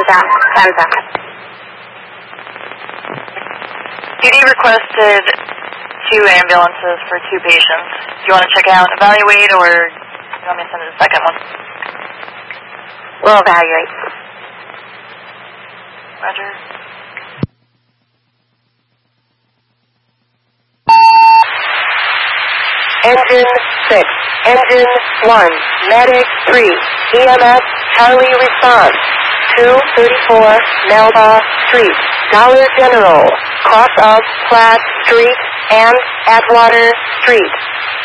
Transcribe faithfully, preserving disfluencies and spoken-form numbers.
Santa, Santa. P D requested two ambulances for two patients. Do you want to check out, evaluate, or do you want me to send the second one? We'll evaluate. Roger. Engine six, Engine one, Medic three, E M S Charlie response, two thirty-four Melba Street, Dollar General, cross of Platt Street and Atwater Street.